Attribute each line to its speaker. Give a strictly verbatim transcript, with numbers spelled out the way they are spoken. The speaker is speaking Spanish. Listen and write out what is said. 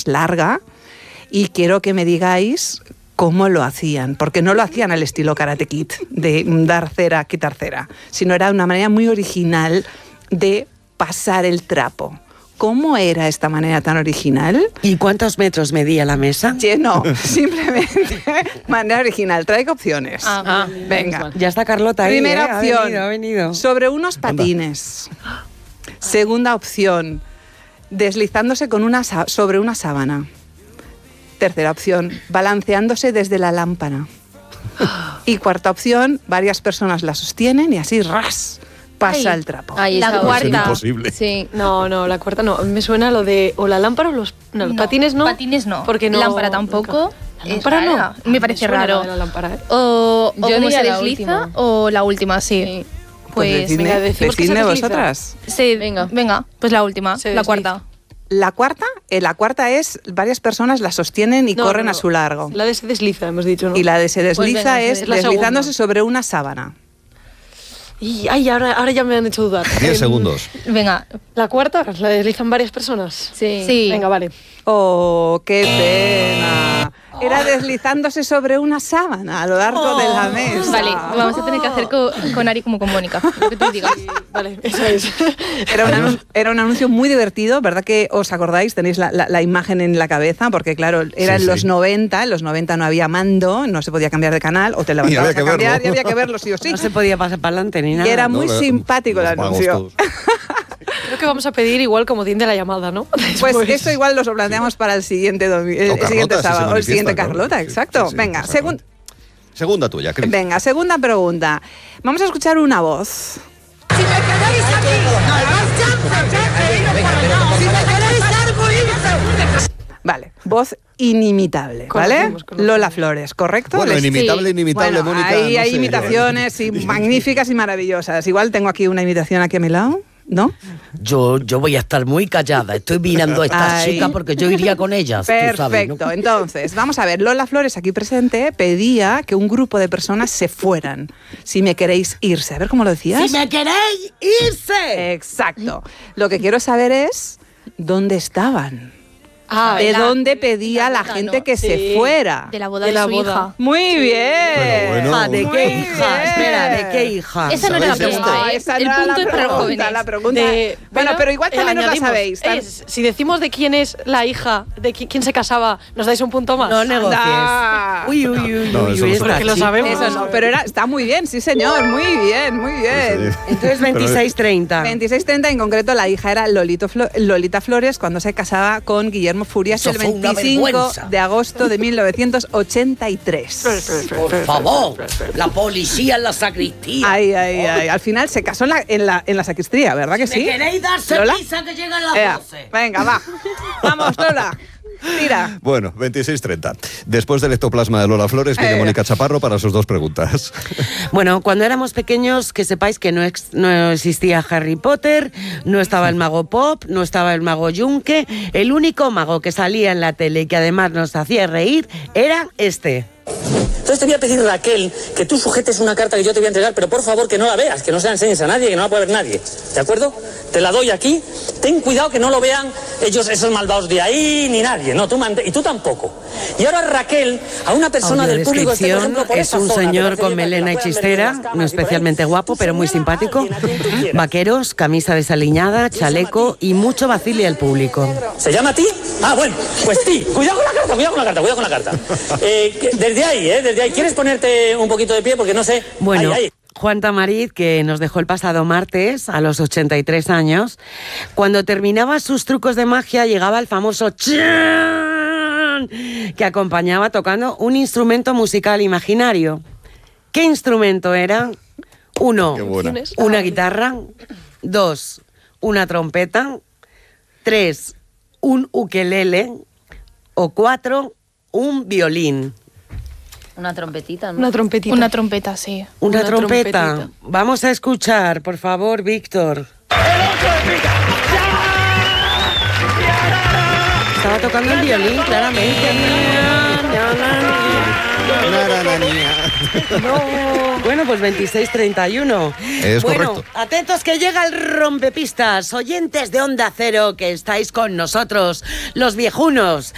Speaker 1: larga y quiero que me digáis cómo lo hacían, porque no lo hacían al estilo Karate Kid, de dar cera, quitar cera, sino era una manera muy original de pasar el trapo. ¿Cómo era esta manera tan original?
Speaker 2: ¿Y cuántos metros medía la mesa?
Speaker 1: No, simplemente manera original. Traigo opciones.
Speaker 3: Ah, ah,
Speaker 1: venga.
Speaker 2: Ya está Carlota ahí.
Speaker 1: Primera
Speaker 2: ¿eh?
Speaker 1: opción,
Speaker 2: ha venido, ha venido.
Speaker 1: sobre unos patines. Segunda opción, deslizándose con una sobre una sábana. Tercera opción, balanceándose desde la lámpara. Y cuarta opción, varias personas la sostienen y así ras pasa
Speaker 3: Ay.
Speaker 1: el trapo.
Speaker 3: Ay,
Speaker 4: La
Speaker 3: esa
Speaker 4: cuarta.
Speaker 3: otra.
Speaker 5: Imposible.
Speaker 3: Sí.
Speaker 4: No, no, la cuarta no. Me suena lo de o la lámpara o los, no, los
Speaker 6: No,
Speaker 4: patines no.
Speaker 6: Patines no.
Speaker 4: Porque no.
Speaker 6: Lámpara tampoco.
Speaker 4: La
Speaker 6: Es
Speaker 4: lámpara no.
Speaker 6: rara. Me parece
Speaker 4: suena
Speaker 6: raro.
Speaker 4: lo de la lámpara, ¿eh?
Speaker 6: O, o
Speaker 3: Yo
Speaker 6: como
Speaker 3: diría
Speaker 6: se
Speaker 3: la
Speaker 6: desliza
Speaker 3: última.
Speaker 6: o la última, sí.
Speaker 3: Sí.
Speaker 1: Pues
Speaker 6: Pues,
Speaker 1: decidme,
Speaker 4: venga, decimos que se
Speaker 1: decidme
Speaker 4: desliza.
Speaker 1: vosotras.
Speaker 6: sí,
Speaker 3: Venga.
Speaker 6: venga. Venga, pues la última,
Speaker 4: Se
Speaker 6: la
Speaker 4: desliza.
Speaker 6: cuarta.
Speaker 1: La cuarta, eh, la cuarta es varias personas la sostienen y
Speaker 4: No,
Speaker 1: corren
Speaker 4: no,
Speaker 1: a su largo.
Speaker 4: La de se desliza, hemos dicho, ¿no?
Speaker 1: Y la de se desliza
Speaker 6: venga, se
Speaker 1: es
Speaker 4: desliza. La
Speaker 1: deslizándose
Speaker 4: segunda.
Speaker 1: sobre una sábana.
Speaker 4: Y, ay, ahora, ahora ya me han hecho dudar.
Speaker 5: Diez
Speaker 4: Em,
Speaker 5: segundos.
Speaker 6: Venga,
Speaker 4: La cuarta, la deslizan varias personas.
Speaker 3: Sí.
Speaker 6: sí.
Speaker 4: Venga, vale.
Speaker 1: ¡Oh, qué pena! Era deslizándose sobre una sábana a lo largo de la mesa.
Speaker 6: Vale, vamos a tener que hacer co- con Ari como con Mónica, lo que tú digas.
Speaker 4: Vale, eso es.
Speaker 1: Era un, anun- era un anuncio muy divertido, ¿verdad que os acordáis? Tenéis la, la- la imagen en la cabeza, porque claro, era
Speaker 5: Sí,
Speaker 1: en los
Speaker 5: sí.
Speaker 1: noventa, en los noventa no había mando, no se podía cambiar de canal, o te levantabas
Speaker 5: había que
Speaker 1: a cambiar
Speaker 5: verlo.
Speaker 1: y había que verlo sí o sí.
Speaker 2: No se podía pasar para adelante ni
Speaker 1: Y
Speaker 2: nada.
Speaker 1: era
Speaker 5: No,
Speaker 1: muy
Speaker 5: la-
Speaker 1: simpático el
Speaker 5: los pagos
Speaker 1: anuncio.
Speaker 5: todos.
Speaker 4: Creo que vamos a pedir igual como de la llamada, ¿no?
Speaker 1: Pues
Speaker 4: Después.
Speaker 1: eso igual lo planteamos para el siguiente, domi- el
Speaker 5: O Carlota,
Speaker 1: siguiente
Speaker 5: si se
Speaker 1: sábado, o el siguiente
Speaker 5: manifiesta,
Speaker 1: Carlota,
Speaker 5: claro. Sí,
Speaker 1: exacto.
Speaker 5: sí, sí,
Speaker 1: Venga,
Speaker 5: exacto.
Speaker 1: segun-
Speaker 5: Segunda tuya, Cris.
Speaker 1: venga, segunda pregunta. Vamos a escuchar una voz. Vale, voz inimitable, ¿vale?
Speaker 4: Conocemos, conocemos.
Speaker 1: Lola Flores, ¿correcto?
Speaker 5: Bueno,
Speaker 1: Les-
Speaker 5: inimitable,
Speaker 6: sí.
Speaker 5: inimitable,
Speaker 1: Bueno,
Speaker 5: Mónica.
Speaker 1: hay,
Speaker 5: no
Speaker 1: hay
Speaker 5: sé,
Speaker 1: imitaciones y magníficas y maravillosas. Igual tengo aquí una imitación aquí a mi lado, ¿no?
Speaker 7: Yo, yo voy a estar muy callada. Estoy mirando a estas
Speaker 1: Ay.
Speaker 7: chicas porque yo iría con ellas. tú sabes, ¿no?
Speaker 1: Perfecto. Entonces, vamos a ver. Lola Flores, aquí presente, pedía que un grupo de personas se fueran. Si me queréis irse. A ver cómo lo decías.
Speaker 7: ¡Si me queréis irse!
Speaker 1: Exacto. Lo que quiero saber es dónde estaban.
Speaker 4: Ah,
Speaker 1: ¿De
Speaker 6: la-
Speaker 1: dónde pedía la
Speaker 6: boda,
Speaker 1: gente
Speaker 6: ¿no?
Speaker 1: que se
Speaker 4: Sí.
Speaker 1: fuera?
Speaker 6: De la boda
Speaker 4: De
Speaker 6: de,
Speaker 4: la
Speaker 6: su
Speaker 4: boda.
Speaker 6: hija.
Speaker 1: Muy bien.
Speaker 5: Pero bueno.
Speaker 2: Hija, ¿de
Speaker 1: Muy
Speaker 2: qué
Speaker 1: bien.
Speaker 2: hija? Espera, ¿de qué hija?
Speaker 6: Esa no era la
Speaker 5: ¿Sabéis esto?
Speaker 6: pregunta,
Speaker 1: No,
Speaker 6: ¿eh?
Speaker 1: esa
Speaker 6: El
Speaker 1: no era
Speaker 6: punto
Speaker 1: la
Speaker 6: es para los
Speaker 1: pregunta,
Speaker 6: jóvenes.
Speaker 1: la pregunta.
Speaker 4: De-
Speaker 1: bueno, pero igual
Speaker 4: eh,
Speaker 1: también os la
Speaker 4: añadimos.
Speaker 1: sabéis. Tan-
Speaker 4: Es, si decimos de quién es la hija, de qui- quién se casaba, ¿nos dais un punto más?
Speaker 2: No negocies.
Speaker 1: Anda.
Speaker 2: Uy, uy, uy,
Speaker 5: No,
Speaker 2: uy,
Speaker 5: eso
Speaker 2: uy,
Speaker 5: no
Speaker 2: esta
Speaker 4: Porque lo
Speaker 2: chica.
Speaker 4: sabemos.
Speaker 1: Eso no, pero era, está muy bien, sí señor, muy bien, muy bien.
Speaker 2: Entonces veintiséis treinta.
Speaker 1: veintiséis treinta, en concreto la hija era Lolito Flo- Lolita Flores cuando se casaba con Guillermo Furias
Speaker 7: Eso
Speaker 1: el
Speaker 7: fue una
Speaker 1: veinticinco
Speaker 7: vergüenza.
Speaker 1: de agosto de mil novecientos ochenta y tres.
Speaker 7: Por favor, la policía en la sacristía.
Speaker 1: Ay, ay, ay. Al final se casó en la, en la, en la sacristía, ¿verdad que sí?
Speaker 7: ¿Me queréis darse
Speaker 1: ¿Lola?
Speaker 7: prisa que llegan las
Speaker 1: Ea,
Speaker 7: doce?
Speaker 1: venga, va. Vamos, Lola. Tira.
Speaker 5: Bueno, veintiséis treinta. Después del ectoplasma de Lola Flores, viene
Speaker 1: Eh.
Speaker 5: Mónica Chaparro para sus dos preguntas.
Speaker 2: Bueno, cuando éramos pequeños, que sepáis que no, ex- no existía Harry Potter, no estaba el mago Pop, no estaba el mago Yunque. El único mago que salía en la tele y que además nos hacía reír era este.
Speaker 8: Entonces te voy a pedir, Raquel, que tú sujetes una carta que yo te voy a entregar, pero por favor que no la veas, que no se la enseñes a nadie, que no la pueda ver nadie. ¿De acuerdo? Te la doy aquí. Ten cuidado que no lo vean ellos, esos malvados de ahí, ni nadie. No, tú mante- y tú tampoco. Y ahora, Raquel, a una persona del público... Este, por
Speaker 2: Audiodescripción,
Speaker 8: ejemplo, por
Speaker 2: es
Speaker 8: esa
Speaker 2: un
Speaker 8: zona,
Speaker 2: señor
Speaker 8: que
Speaker 2: con
Speaker 8: parece que
Speaker 2: melena
Speaker 8: la puedan ver
Speaker 2: hechicera,
Speaker 8: en las cámaras
Speaker 2: no
Speaker 8: y por ahí.
Speaker 2: especialmente guapo,
Speaker 8: Tú
Speaker 2: pero muy
Speaker 8: señala a
Speaker 2: simpático.
Speaker 8: alguien, a quien tú quieras.
Speaker 2: Vaqueros, camisa desaliñada, chaleco y mucho vacile al público.
Speaker 8: ¿Se llama a ti? Ah, bueno, pues ti. Cuidado con la carta, cuidado con la carta, cuidado con la carta. Eh, que- desde ahí, ¿eh? Desde ahí. ¿Quieres ponerte un poquito de pie? Porque no sé...
Speaker 2: Bueno,
Speaker 8: Ahí, ahí.
Speaker 2: Juan Tamariz, que nos dejó el pasado martes a los ochenta y tres años, cuando terminaba sus trucos de magia llegaba el famoso chan que acompañaba tocando un instrumento musical imaginario. ¿Qué instrumento era? Uno,
Speaker 5: Qué buena.
Speaker 2: una guitarra. Dos, una trompeta. Tres, un ukelele. O cuatro, un violín.
Speaker 3: Una trompetita, ¿no?
Speaker 4: Una trompetita.
Speaker 6: Una trompeta, sí.
Speaker 2: Una,
Speaker 4: Una
Speaker 2: trompeta.
Speaker 4: trompetita.
Speaker 2: Vamos a escuchar, por favor, Víctor. Estaba tocando el violín, claramente. Bueno, pues veintiséis treinta y uno.
Speaker 5: Es
Speaker 2: bueno,
Speaker 5: correcto.
Speaker 2: atentos que llega el rompepistas. Oyentes de Onda Cero que estáis con nosotros, los viejunos.